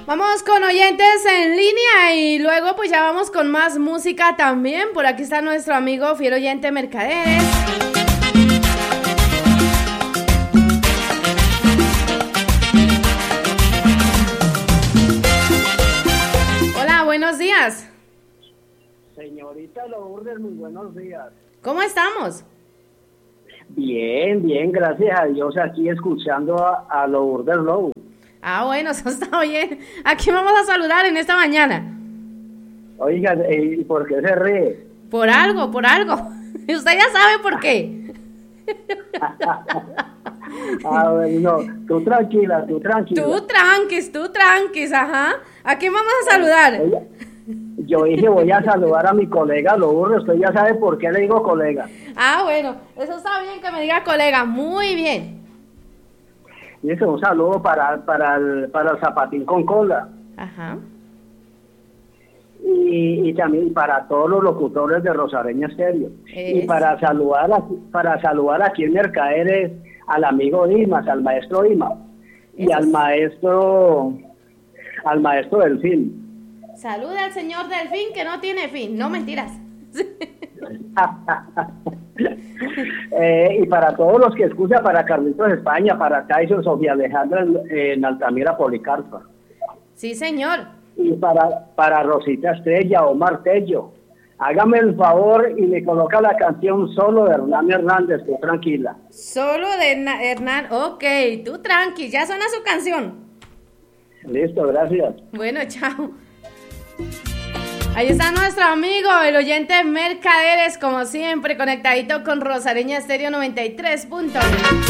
Vamos con oyentes en línea y luego pues ya vamos con más música también. Por aquí está nuestro amigo fiel oyente Mercaderes. Hola, buenos días. Señorita Lourdes, muy buenos días. ¿Cómo estamos? Bien, bien, gracias a Dios, aquí escuchando a Lourdes Lowe. Ah, bueno, eso está bien. Aquí vamos a saludar en esta mañana. Oiga, ¿y por qué se ríe? Por algo. Usted ya sabe por qué. Ah, bueno, tú tranquila. Tú tranquis, ajá. ¿A quién vamos a saludar? Oiga, yo dije, voy a saludar a mi colega Lourdes, usted ya sabe por qué le digo colega. Ah, bueno, eso está bien que me diga colega, muy bien. Y ese un saludo para el zapatín con cola. Ajá. Y también para todos los locutores de Rosareña Estéreo. Y para saludar aquí en Mercaderes al amigo Dimas, al maestro Dimas. Y al maestro Delfín. Saluda al señor Delfín que no tiene fin, no mentiras. Y para todos los que escuchan, para Carlitos España, para Tyson, Sofía Alejandra en Altamira, Policarpa. Sí, señor. Y para Rosita Estrella, Omar Tello. Hágame el favor y me coloca la canción Solo de Hernán Hernández, tú tranquila. Solo de Hernán, ok, tú tranqui, ya suena su canción. Listo, gracias. Bueno, chao. Ahí está nuestro amigo, el oyente Mercaderes, como siempre, conectadito con Rosareña Estéreo 93.1.